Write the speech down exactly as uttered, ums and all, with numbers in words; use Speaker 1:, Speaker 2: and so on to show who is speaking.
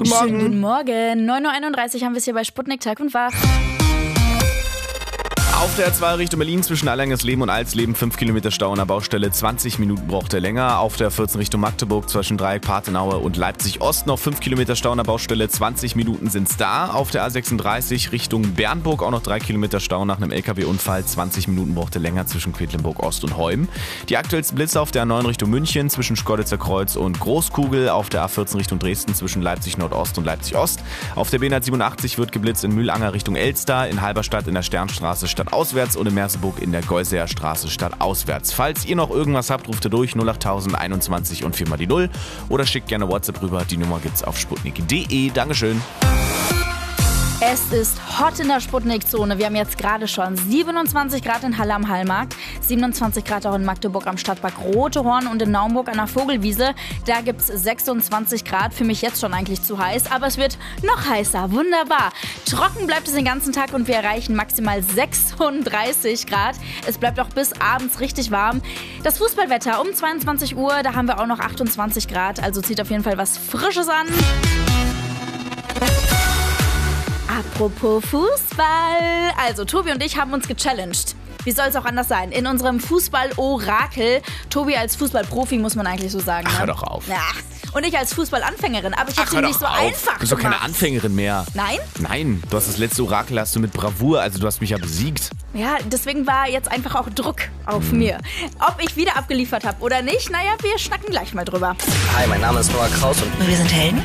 Speaker 1: Guten Morgen.
Speaker 2: Schönen guten Morgen. neun Uhr einunddreißig haben wir es hier bei Sputnik Tag und Wach.
Speaker 1: Auf der A zwei Richtung Berlin zwischen Allengersleben und Alsleben fünf Kilometer Stau an der Baustelle, zwanzig Minuten braucht er länger. Auf der vierzehn Richtung Magdeburg zwischen Dreieck, Pathenaue und Leipzig Ost noch fünf Kilometer Stau an der Baustelle, zwanzig Minuten sind's da. Auf der A sechsunddreißig Richtung Bernburg auch noch drei Kilometer Stau nach einem L K W-Unfall, zwanzig Minuten braucht er länger zwischen Quedlinburg Ost und Heum. Die aktuellsten Blitze auf der A neun Richtung München zwischen Schkeuditzer Kreuz und Großkugel, auf der A vierzehn Richtung Dresden zwischen Leipzig Nordost und Leipzig Ost. Auf der B hundertsiebenundachtzig wird geblitzt in Mühlanger Richtung Elster, in Halberstadt in der Sternstraße stadtauswärts und in Merseburg in der Geusseer Straße stadtauswärts. Falls ihr noch irgendwas habt, ruft ihr durch null achttausend einundzwanzig und viermal die Null oder schickt gerne WhatsApp rüber. Die Nummer gibt's auf sputnik punkt de. Dankeschön.
Speaker 2: Es ist hot in der Sputnik-Zone. Wir haben jetzt gerade schon siebenundzwanzig Grad in Halle am Hallmarkt, siebenundzwanzig Grad auch in Magdeburg am Stadtpark Rotehorn und in Naumburg an der Vogelwiese. Da gibt es sechsundzwanzig Grad. Für mich jetzt schon eigentlich zu heiß, aber es wird noch heißer. Wunderbar. Trocken bleibt es den ganzen Tag und wir erreichen maximal sechsunddreißig Grad. Es bleibt auch bis abends richtig warm. Das Fußballwetter um zweiundzwanzig Uhr, da haben wir auch noch achtundzwanzig Grad. Also zieht auf jeden Fall was Frisches an. Apropos Fußball. Also, Tobi und ich haben uns gechallenged. Wie soll es auch anders sein? In unserem Fußball-Orakel. Tobi als Fußballprofi, muss man eigentlich so sagen.
Speaker 1: Ach,
Speaker 2: ne?
Speaker 1: hör doch auf.
Speaker 2: Ja. Und ich als Fußballanfängerin. Aber ich
Speaker 1: Ach,
Speaker 2: habe
Speaker 1: hör
Speaker 2: ihn nicht
Speaker 1: doch
Speaker 2: so
Speaker 1: auf.
Speaker 2: einfach
Speaker 1: Du bist doch keine
Speaker 2: gemacht.
Speaker 1: Anfängerin mehr.
Speaker 2: Nein?
Speaker 1: Nein, du hast das letzte Orakel hast du mit Bravour, also du hast mich ja besiegt.
Speaker 2: Ja, deswegen war jetzt einfach auch Druck auf mir. Ob ich wieder abgeliefert habe oder nicht, naja, wir schnacken gleich mal drüber.
Speaker 3: Hi, mein Name ist Noah Kraus und
Speaker 4: Wir sind Helden.